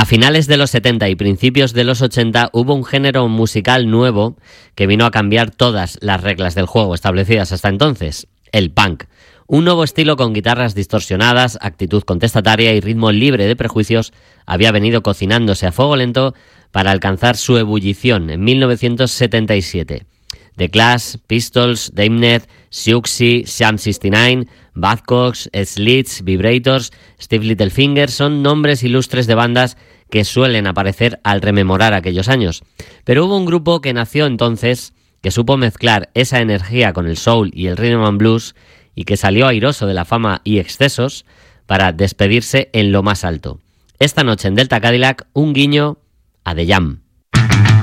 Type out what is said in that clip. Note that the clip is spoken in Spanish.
A finales de los 70 y principios de los 80 hubo un género musical nuevo que vino a cambiar todas las reglas del juego establecidas hasta entonces, el punk. Un nuevo estilo con guitarras distorsionadas, actitud contestataria y ritmo libre de prejuicios había venido cocinándose a fuego lento para alcanzar su ebullición en 1977. The Clash, Pistols, Damned, Siouxsie, Sham 69, Buzzcocks, Slits, Vibrators, Steve Littlefinger son nombres ilustres de bandas que suelen aparecer al rememorar aquellos años. Pero hubo un grupo que nació entonces, que supo mezclar esa energía con el soul y el rhythm and blues y que salió airoso de la fama y excesos para despedirse en lo más alto. Esta noche en Delta Cadillac, un guiño a The Jam.